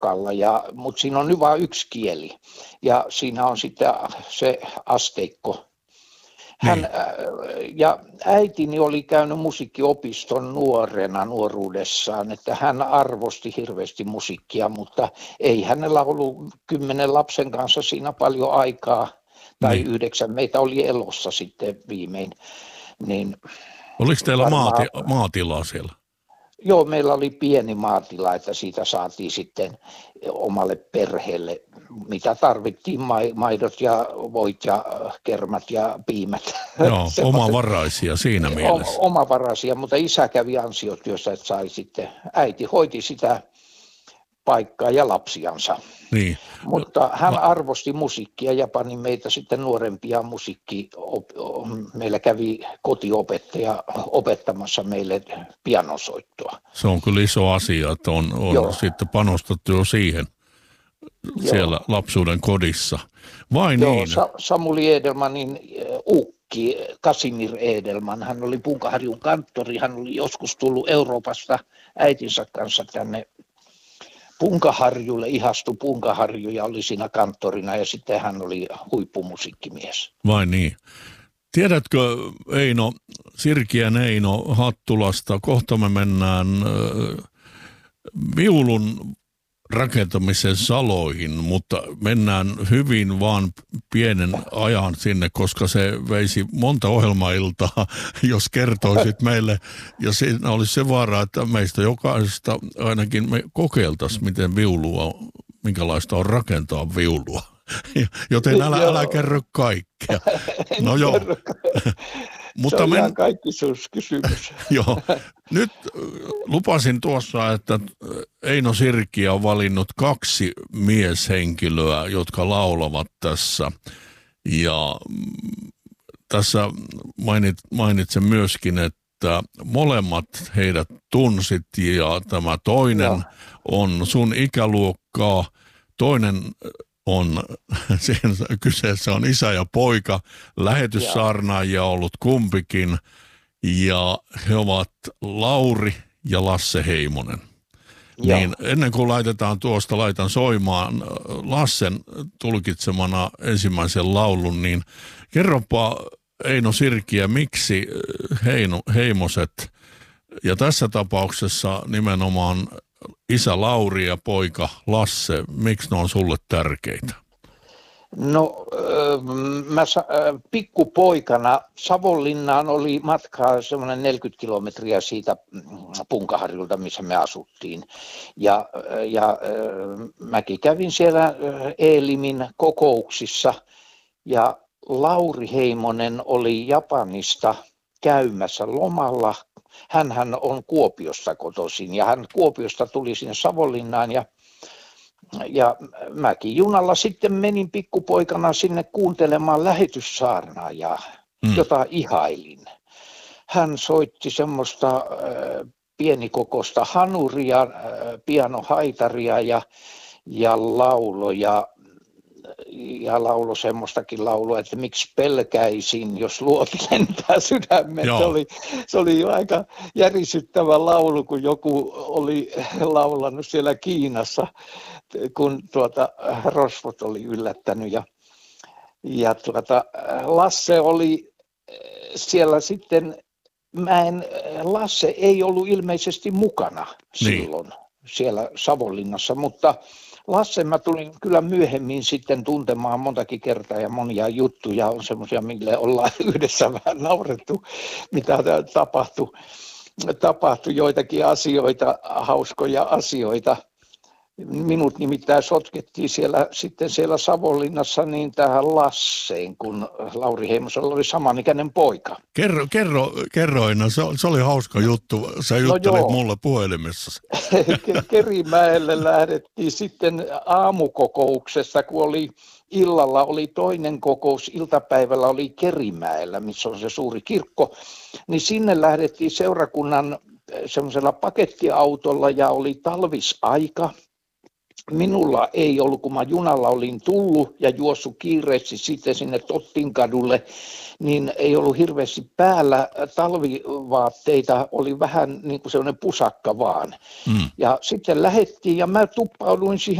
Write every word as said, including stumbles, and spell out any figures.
Porukalla, ja, mutta siinä on nyt vain yksi kieli ja siinä on sitten se asteikko. Hän, Niin. ja äitini oli käynyt musiikkiopiston nuorena nuoruudessaan, että hän arvosti hirveästi musiikkia, mutta ei hänellä ollut kymmenen lapsen kanssa siinä paljon aikaa, tai Niin. yhdeksän, meitä oli elossa sitten viimein. Niin oliko teillä varmaan, maati, maatilaa siellä? Joo, meillä oli pieni maatila, että siitä saatiin sitten omalle perheelle, mitä tarvittiin, maidot ja voit ja kermat ja piimät. Joo, omavaraisia siinä mielessä. Omavaraisia, mutta isä kävi ansiotyössä, että sai sitten, äiti hoiti sitä paikkaa ja lapsiansa. Niin. Mutta hän arvosti musiikkia ja pani meitä sitten nuorempia musiikki. Meillä kävi kotiopettaja opettamassa meille pianosoittoa. Se on kyllä iso asia, että on, on sitten panostettu jo siihen siellä Joo. lapsuuden kodissa. Vai Joo, niin? Sa- Samuli Edelmanin ukki, Kasimir Edelman, hän oli Punkaharjun kanttori. Hän oli joskus tullut Euroopasta äitinsä kanssa tänne Punkaharjulle, ihastui Punkaharju ja oli siinä kanttorina ja sitten hän oli huippumusiikkimies. Vai niin? Tiedätkö Eino, Sirkien Eino Hattulasta, kohta me mennään äh, viulun rakentamisen saloihin, mutta mennään hyvin vaan pienen ajan sinne, koska se veisi monta ohjelmailtaa, jos kertoisit meille. Ja siinä olisi se vaara, että meistä jokaisesta ainakin me kokeiltaisiin, miten viulua, minkälaista on rakentaa viulua. Joten älä, älä kerro kaikkea. No joo. Mutta se on men... ihan kaikkisuuskysymys. Joo. Nyt lupasin tuossa, että Eino Sirkiö on valinnut kaksi mieshenkilöä, jotka laulavat tässä. Ja tässä mainit, mainitsen myöskin, että molemmat heidät tunsit ja tämä toinen Joo. on sun ikäluokkaa, toinen on, siihen kyseessä on isä ja poika, lähetyssaarnaajia ollut kumpikin, ja he ovat Lauri ja Lasse Heimonen. Ja. Niin ennen kuin laitetaan tuosta, laitan soimaan Lassen tulkitsemana ensimmäisen laulun, niin kerropa Eino Sirkiö, miksi Heino, Heimoset, ja tässä tapauksessa nimenomaan isä Lauri ja poika Lasse, miksi ne on sulle tärkeitä? No mä pikkupoikana Savonlinnaan oli matkaa semmoinen neljäkymmentä kilometriä siitä Punkaharjulta, missä me asuttiin. Ja, ja mäkin kävin siellä Eelimin kokouksissa ja Lauri Heimonen oli Japanista käymässä lomalla. Hänhän on Kuopiosta kotoisin ja hän Kuopiosta tuli sinne Savonlinnaan ja Ja mäkin junalla sitten menin pikkupoikana sinne kuuntelemaan lähetyssaarnaajaa, mm. jota ihailin. Hän soitti semmoista äh, pienikokoista hanuria, äh, pianohaitaria ja, ja lauloja. Ja laulo semmoistakin laulua, että miksi pelkäisin, jos luoti lentää sydämen. Se oli, se oli aika järisyttävä laulu, kun joku oli laulanut siellä Kiinassa, kun tuota, rosvot oli yllättänyt. Ja, ja tuota, Lasse oli siellä sitten, mä en, Lasse ei ollut ilmeisesti mukana silloin niin. siellä Savonlinnassa, mutta Lasse mä tulin kyllä myöhemmin sitten tuntemaan montakin kertaa ja monia juttuja on semmoisia, mille ollaan yhdessä vähän naurettu, mitä tapahtui, tapahtui joitakin asioita, hauskoja asioita. Minut nimittäin sotkettiin siellä, sitten siellä Savonlinnassa niin tähän Lasseen, kun Lauri Heimosella oli samanikäinen poika. Kerro, kerro, kerroina, se, se oli hauska juttu, sä juttelit no mulle puhelimessa. Kerimäelle lähdettiin sitten aamukokouksessa, kun oli illalla oli toinen kokous, iltapäivällä oli Kerimäellä, missä on se suuri kirkko, niin sinne lähdettiin seurakunnan semmoisella pakettiautolla ja oli talvisaika. minulla ei ollut, kun mä junalla olin tullut ja juossut kiireesti sitten sinne Tottinkadulle, niin ei ollut hirveästi päällä talvivaatteita, oli vähän niin kuin sellainen pusakka vaan. Mm. Ja sitten lähettiin ja mä tuppauduin siihen